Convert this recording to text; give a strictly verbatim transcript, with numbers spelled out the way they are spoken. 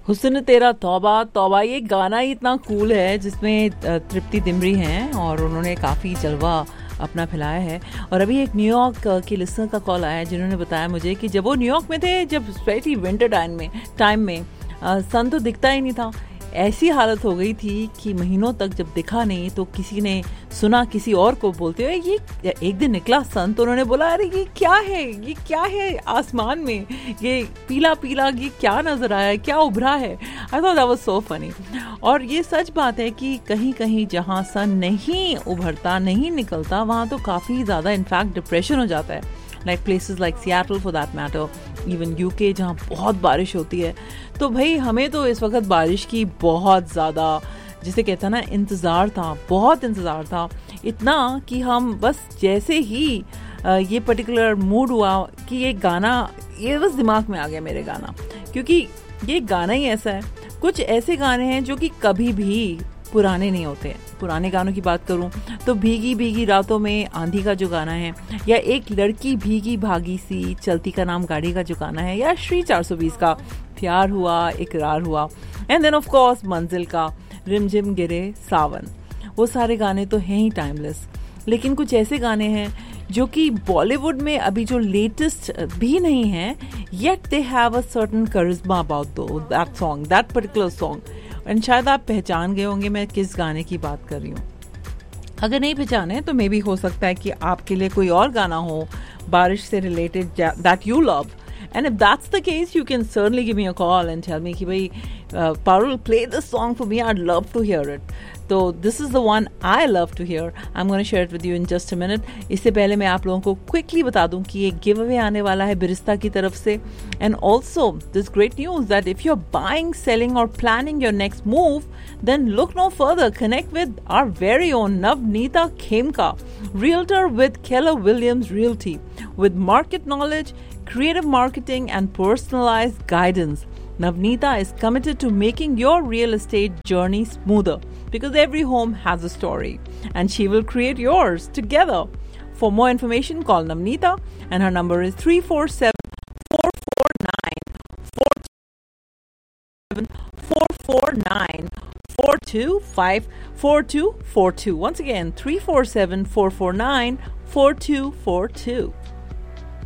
हुस्न तेरा तौबा तौबा ये गाना ही इतना कूल है जिसमें तृप्ति दिमरी हैं और उन्होंने काफ़ी जलवा अपना फैलाया है। और अभी एक न्यूयॉर्क के लिसनर का कॉल आया जिन्होंने बताया मुझे कि जब वो न्यूयॉर्क में थे, जब स्पेशली विंटर टाइम में टाइम में सन तो दिखता ही नहीं था, ऐसी हालत हो गई थी कि महीनों तक जब दिखा नहीं तो किसी ने सुना किसी और को बोलते हुए ये एक दिन निकला सन, तो उन्होंने बोला अरे ये क्या है, ये क्या है आसमान में, ये पीला पीला ये क्या नजर आया, क्या उभरा है। I thought that was so funny. और ये सच बात है कि कहीं कहीं जहाँ सन नहीं उभरता, नहीं निकलता, वहाँ तो काफ़ी ज़्यादा इनफैक्ट डिप्रेशन हो जाता है। Like places like Seattle for that matter, even UK जहाँ बहुत बारिश होती है। तो भाई हमें तो इस वक्त बारिश की बहुत ज़्यादा, जिसे कहते हैं ना, इंतज़ार था, बहुत इंतज़ार था। इतना कि हम बस जैसे ही ये पर्टिकुलर मूड हुआ कि ये गाना, ये बस दिमाग में आ गया मेरे गाना, क्योंकि ये गाना ही ऐसा है। कुछ ऐसे गाने हैं जो कि कभी भी पुराने नहीं होते हैं। पुराने गानों की बात करूं तो भीगी भीगी रातों में आंधी का जो गाना है, या एक लड़की भीगी भागी सी चलती का नाम गाड़ी का जो गाना है, या श्री चार सौ बीस का प्यार हुआ इकरार हुआ, एंड देन ऑफ कोर्स मंजिल का रिमझिम गिरे सावन। वो सारे गाने तो हैं ही टाइमलेस। लेकिन कुछ ऐसे गाने हैं जो कि बॉलीवुड में अभी जो लेटेस्ट भी नहीं हैं, yet they have a certain Karishma about that song, that particular song. And शायद आप पहचान गए होंगे मैं किस गाने की बात कर रही हूँ। अगर नहीं पहचाने तो मे भी हो सकता है कि आपके लिए कोई और गाना हो बारिश से related that you love, and if that's the case you can certainly give me a call and tell me कि भाई Parul, play this song for me, I'd love to hear it. तो this is the one I love to hear. I'm going to share it with you in just a minute. इससे पहले मैं आप लोगों को quickly बता दूं कि एक गिव अवे आने वाला है बिरिस्ता की तरफ से, and also this great news that if you're buying, selling or planning your next move, then look no further. Connect with our very own Navneeta Khemka, realtor with Keller Williams Realty, with market knowledge, creative marketing and personalized guidance. Navneeta is committed to making your real estate journey smoother because every home has a story and she will create yours together. For more information, call Navneeta and her number is three four seven, four four nine, four seven, four four nine, four two five, four two four two. Once again, three four seven, four four nine, four two four two.